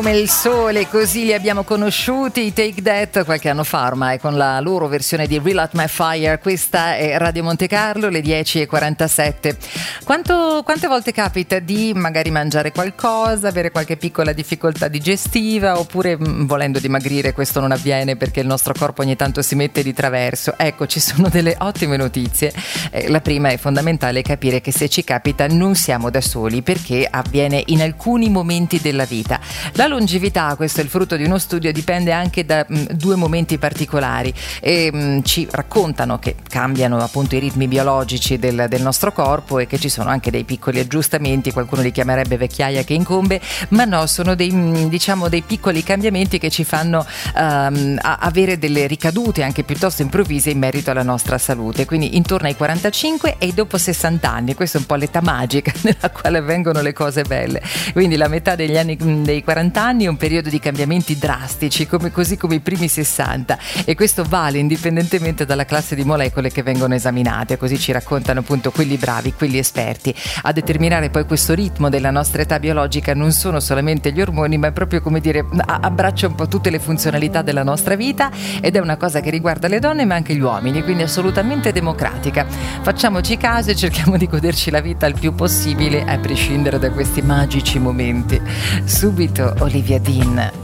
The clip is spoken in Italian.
come il sole, così li abbiamo conosciuti i Take That qualche anno fa ormai con la loro versione di Relight My Fire. Questa è Radio Monte Carlo, le 10:47. Quante volte capita di magari mangiare qualcosa, avere qualche piccola difficoltà digestiva, oppure volendo dimagrire questo non avviene perché il nostro corpo ogni tanto si mette di traverso? Ecco, ci sono delle ottime notizie. La prima è fondamentale capire che se ci capita non siamo da soli, perché avviene in alcuni momenti della vita. La longevità, questo è il frutto di uno studio, dipende anche da due momenti particolari e ci raccontano che cambiano appunto i ritmi biologici del nostro corpo e che ci sono anche dei piccoli aggiustamenti, qualcuno li chiamerebbe vecchiaia che incombe, ma no, sono dei piccoli cambiamenti che ci fanno avere delle ricadute anche piuttosto improvvise in merito alla nostra salute, quindi intorno ai 45 e dopo 60 anni, questa è un po' l'età magica nella quale avvengono le cose belle, quindi la metà degli anni dei 40 anni è un periodo di cambiamenti drastici, così come i primi 60, e questo vale indipendentemente dalla classe di molecole che vengono esaminate, così ci raccontano appunto quelli bravi, quelli esperti. A determinare poi questo ritmo della nostra età biologica non sono solamente gli ormoni, ma è proprio, come dire, abbraccia un po' tutte le funzionalità della nostra vita ed è una cosa che riguarda le donne ma anche gli uomini, quindi assolutamente democratica. Facciamoci caso e cerchiamo di goderci la vita il più possibile a prescindere da questi magici momenti. Subito Olivia Dean.